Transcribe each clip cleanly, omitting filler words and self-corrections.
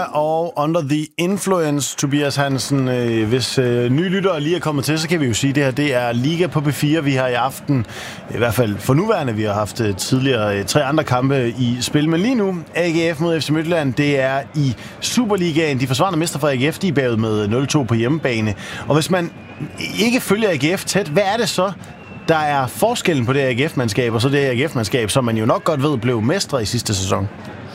og Under the Influence, Tobias Hansen. Hvis nye lyttere lige er kommet til, så kan vi jo sige, at det her det er Liga på P4. Vi har i aften, i hvert fald for nuværende, vi har haft tidligere 3 andre kampe i spil. Men lige nu, AGF mod FC Midtjylland, det er i Superligaen. De forsvarende mester fra AGF, de er bagud med 0-2 på hjemmebane. Og hvis man ikke følger AGF tæt, hvad er det så, der er forskellen på det AGF-mandskab og så det AGF-mandskab, som man jo nok godt ved blev mestre i sidste sæson?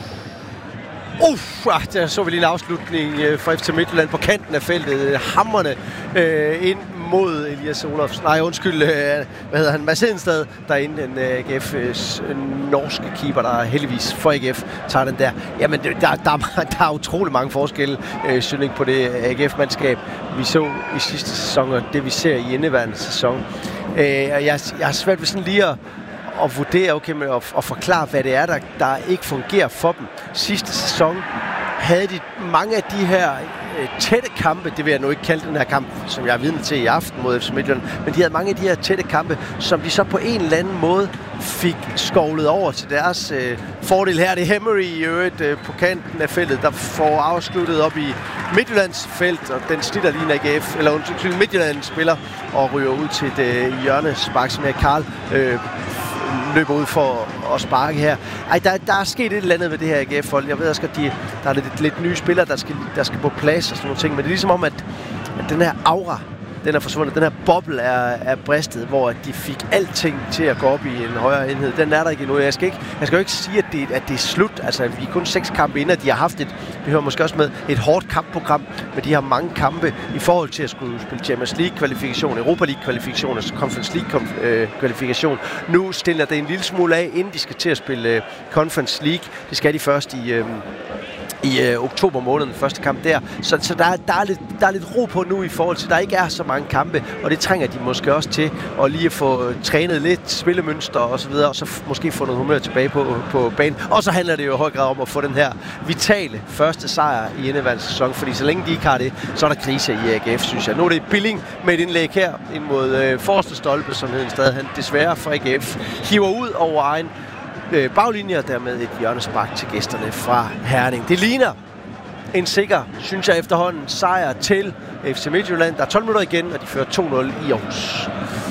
Der så vi lige en afslutning fra FC Midtjylland på kanten af feltet. Hammerne ind mod Elias Olofs. Nej, undskyld. Mads Hedenstad, derinde, den AGF's norske keeper, der heldigvis for AGF tager den der. Jamen, der er utrolig mange forskelle, synes på det AGF-mandskab, vi så i sidste sæson, og det vi ser i indeværende sæson. Jeg har svært ved sådan lige at vurdere, okay, med at forklare, hvad det er, der ikke fungerer for dem. Sidste sæson havde de mange af de her tætte kampe, det vil jeg nu ikke kalde den her kamp, som jeg er vidne til i aften mod FC Midtjylland, men de havde mange af de her tætte kampe, som de så på en eller anden måde fik skovlet over til deres fordel her. Det er Hemmery i øvrigt på kanten af feltet, der får afsluttet op i Midtjyllands felt, og den slitter lige en AGF, eller undskyld, Midtjylland spiller og ryger ud til et hjørnespark, som Karl løber ud for at sparke her. Der er sket et eller andet ved det her AGF-hold. Jeg ved også, at der er lidt nye spillere, der skal på plads og sådan nogle ting, men det er ligesom om, at den her aura, den er forsvundet. Den her boble er bristet, hvor de fik alting til at gå op i en højere enhed. Den er der ikke endnu. Jeg skal jo ikke sige, at det er slut. Altså, vi er kun 6 kampe inden, de har haft vi hører måske også med et hårdt kampprogram, men de har mange kampe i forhold til at skulle spille Champions League-kvalifikation, Europa League-kvalifikation og Conference League-kvalifikation. Nu stiller det en lille smule af, inden de skal til at spille Conference League. Det skal de først i oktober måned, den første kamp der. Så der er lidt ro på nu i forhold til, at der ikke er så mange kampe, og det trænger de måske også til at lige få trænet lidt spillemønster og så videre, og så måske få noget humør tilbage på banen. Og så handler det jo i høj grad om at få den her vitale første sejr i indeværende sæson, fordi så længe de ikke har det, så er der krise i AGF, synes jeg. Nu er det Billing med et indlæg her ind mod forreste stolpe, som Hedenstad han desværre for AGF hiver ud over egen baglinjer, dermed et hjørnespark til gæsterne fra Herning. Det ligner en sikker, synes jeg efterhånden, sejr til FC Midtjylland. Der er 12 minutter igen, og de fører 2-0 i Aarhus.